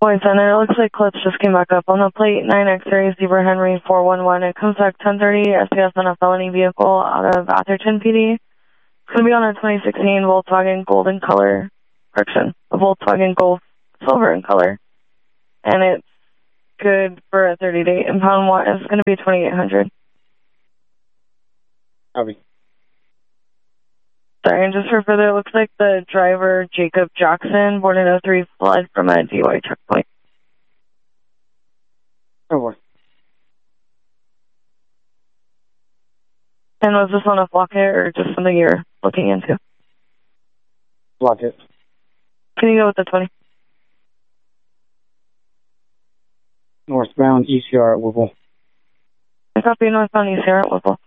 Boy, Center, it looks like clips just came back up on the plate. 9 X-ray, Zebra Henry 411. It comes back 1030, SPS on a felony vehicle out of Atherton PD. It's going to be on a 2016 Volkswagen Gold in color, correction, a Volkswagen Golf silver in color. And it's good for a 30-day impound. It's going to be 2,800. Copy. Sorry, and just for further, it looks like the driver, Jacob Jackson, born in 03, fled from a DUI checkpoint. Over. And was this on a block hit or just something you're looking into? Block it. Can you go with the 20? Northbound ECR at Whipple. I copy northbound ECR at Whipple.